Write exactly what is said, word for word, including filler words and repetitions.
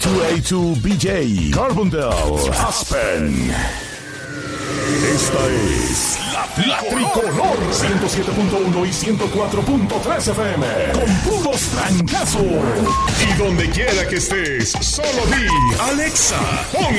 dos A dos B J, Carbondale, Aspen. Esta es la, la Tricolor ciento siete punto uno y ciento cuatro punto tres F M. Con puros trancazos. Y donde quiera que estés, solo di Alexa, pon